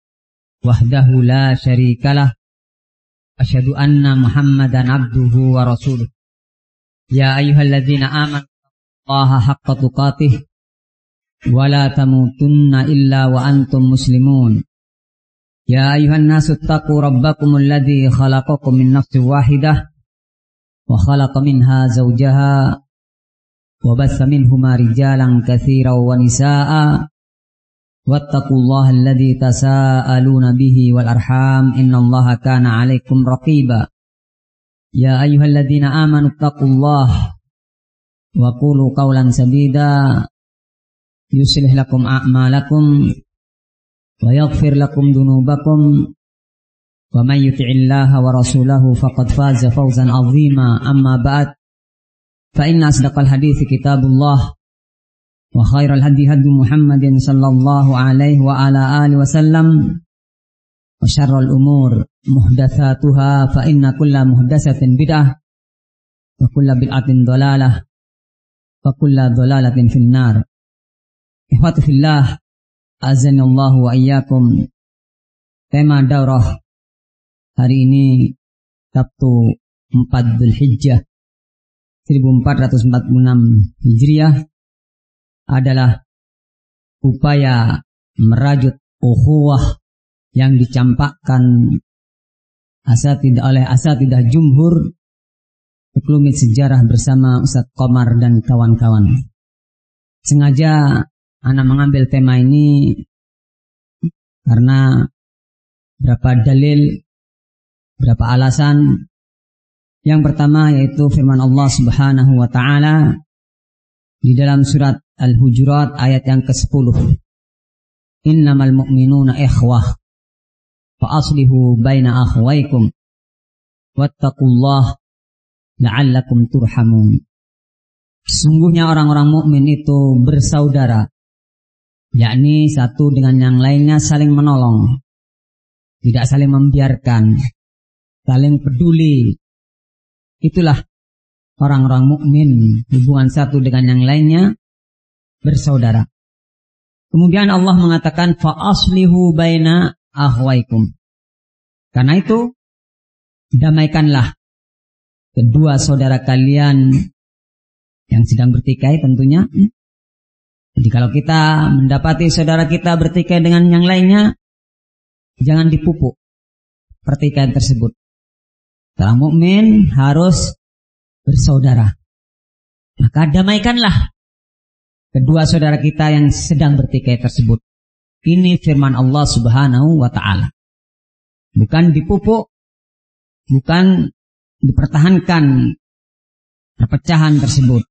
Speaker 2: wahdahu la syarika lah. Asyhadu anna Muhammadan abduhu wa rasuluh. Ya ayyuhalladzina amanu Allaha haqqa tuqatih wa la tamutunna illa wa antum muslimun. Ya ayyuhan nasu taqu rabbakumul ladzi khalaqakum min nafsin wahidah wa khalaqa minha zawjaha wa batha minhuma rijalan katsiran wa nisaa'a. Wattaqullaha alladzi tasaaluna bihi wal arham innallaha kana 'alaikum raqiba. Ya ayyuhalladzina amanu taqullaha wa qulu qawlan sadida yuslih lakum a'malakum wa yaghfir lakum dhunubakum wa may yuti'illaha wa rasulahu faqad faza fawzan 'azima. Amma ba'd, fa inna asdaqal hadithi kitabullah wa khairal hadi hadi Muhammadin sallallahu alaihi wa ala alihi wasallam wa syarrul umur muhdatsatuha fa inna kulla muhdatsatin bid'ah wa kulla bid'atin dhalalah wa kulla dhalalatin finnar. Ikhwati fillah, azanallahu wa iyyakum. Tema daurah hari ini Sabtu empat Dzulhijjah seribu empat ratus empat puluh enam Hijriah adalah upaya merajut ukhuwah yang dicampakkan asatidah oleh asatidah jumhur Uklumit Sejarah bersama Ustadz Qomar dan kawan-kawan. Sengaja anak mengambil tema ini karena berapa dalil, berapa alasan Yang pertama yaitu firman Allah Subhanahu wa taala di dalam surat Al-Hujurat ayat yang kesepuluh. Innamal mu'minuna ikhwah fa aslihu baina akhwaykum wattaqullaha la'allakum turhamun. Sesungguhnya orang-orang mukmin itu bersaudara, yakni satu dengan yang lainnya saling menolong, tidak saling membiarkan, saling peduli. Itulah orang-orang mukmin, hubungan satu dengan yang lainnya bersaudara. Kemudian Allah mengatakan fa aslihu baina akhwaikum. Karena itu damaikanlah kedua saudara kalian yang sedang bertikai tentunya. Jadi kalau kita mendapati saudara kita bertikai dengan yang lainnya, jangan dipupuk pertikaian tersebut. Orang mukmin harus bersaudara. Maka damaikanlah kedua saudara kita yang sedang bertikai tersebut. Ini firman Allah Subhanahu wa taala. Bukan dipupuk, bukan dipertahankan perpecahan tersebut.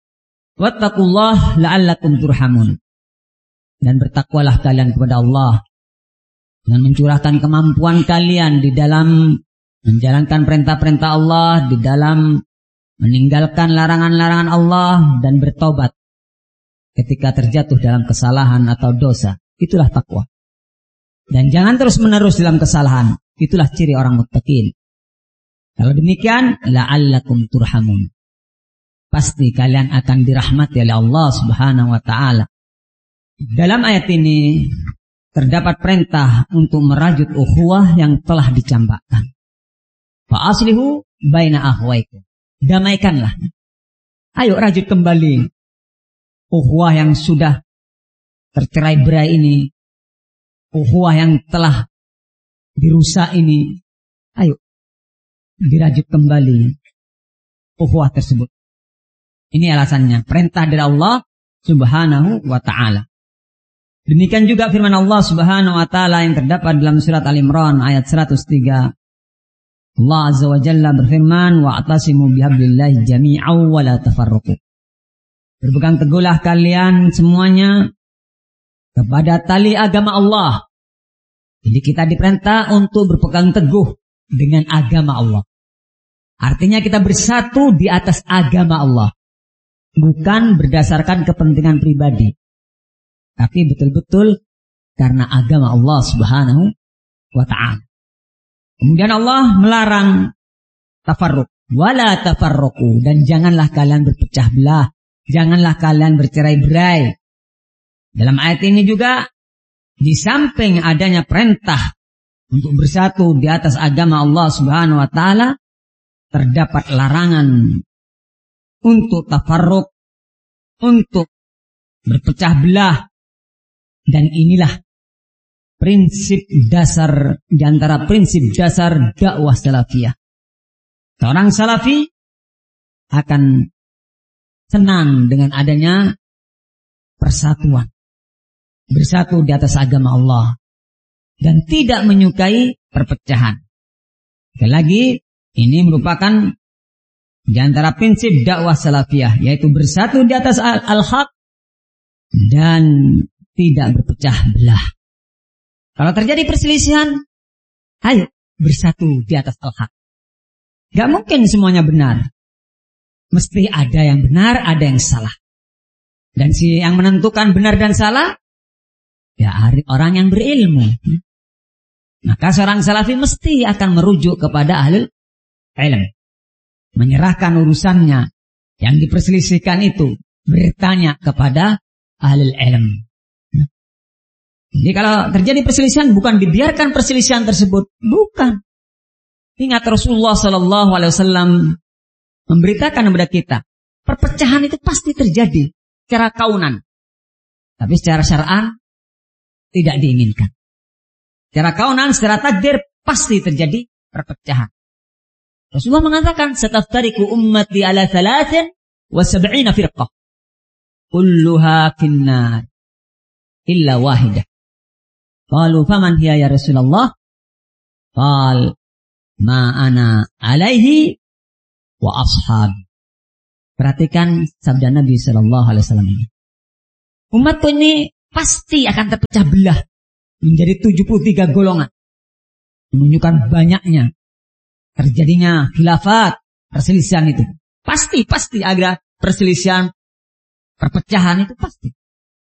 Speaker 2: Wattaqullaha la'allakum turhamun. Dan bertakwalah kalian kepada Allah dengan mencurahkan kemampuan kalian di dalam menjalankan perintah-perintah Allah, di dalam meninggalkan larangan-larangan Allah, dan bertobat ketika terjatuh dalam kesalahan atau dosa. Itulah takwa. Dan jangan terus-menerus dalam kesalahan. Itulah ciri orang muttaqin. Kalau demikian, la'allakum turhamun. Pasti kalian akan dirahmati oleh Allah Subhanahu wa taala. Dalam ayat ini terdapat perintah untuk merajut ukhuwah yang telah dicambakkan. Fa aslihu baina akhwaikum. Damaikanlah. Ayo rajut kembali ukhuwah yang sudah tercerai-berai ini, ukhuwah yang telah dirusak ini. Ayo dirajut kembali ukhuwah tersebut. Ini alasannya, perintah dari Allah Subhanahu wa taala. Demikian juga firman Allah Subhanahu wa taala yang terdapat dalam surat Al-Imran ayat seratus tiga. Allah Azza wa Jalla berfirman, wa'tasimu bihablillahi jami'an wa la tafarraqu. Berpegang teguhlah kalian semuanya kepada tali agama Allah. Jadi kita diperintah untuk berpegang teguh dengan agama Allah. Artinya kita bersatu di atas agama Allah. Bukan berdasarkan kepentingan pribadi. Tapi betul-betul karena agama Allah Subhanahu wa ta'ala. Kemudian Allah melarang tafarruq. Wala tafarruqu. Dan janganlah kalian berpecah belah. Janganlah kalian bercerai-berai. Dalam ayat ini juga, di samping adanya perintah untuk bersatu di atas agama Allah Subhanahu wa ta'ala, terdapat larangan untuk tafarruq, untuk berpecah belah. Dan inilah prinsip dasar di antara prinsip dasar dakwah salafiyah. Seorang salafi akan senang dengan adanya persatuan, bersatu di atas agama Allah, dan tidak menyukai perpecahan. Sekali lagi, ini merupakan di antara prinsip dakwah salafiyah, yaitu bersatu di atas al-haq dan tidak berpecah belah. Kalau terjadi perselisihan, ayo bersatu di atas al-haq. Gak mungkin semuanya benar. Mesti ada yang benar, ada yang salah. Dan si yang menentukan benar dan salah, ya orang yang berilmu. Maka seorang salafi mesti akan merujuk kepada ahlul ilm. Menyerahkan urusannya yang diperselisihkan itu, bertanya kepada ahlul ilm. Jadi kalau terjadi perselisihan, bukan dibiarkan perselisihan tersebut, bukan. Ingat Rasulullah Sallallahu Alaihi Wasallam memberitakan kepada kita, perpecahan itu pasti terjadi secara kaunan, tapi secara syar'an tidak diinginkan. Secara kaunan, secara takdir pasti terjadi perpecahan. Rasulullah mengatakan, "Sataftariqu ummati ala thalathin wa sab'ina firqah, kulluha finnar illa wahidah." Qalu faman hiya ya Rasulullah? Qal ma ana alaihi wa ashabi. Perhatikan sabda Nabi sallallahu alaihi wasallam ini. Umatku ini pasti akan terpecah belah menjadi tujuh puluh tiga golongan. Menunjukkan banyaknya terjadinya khilafat, perselisihan itu. Pasti, pasti ada perselisihan, perpecahan itu pasti.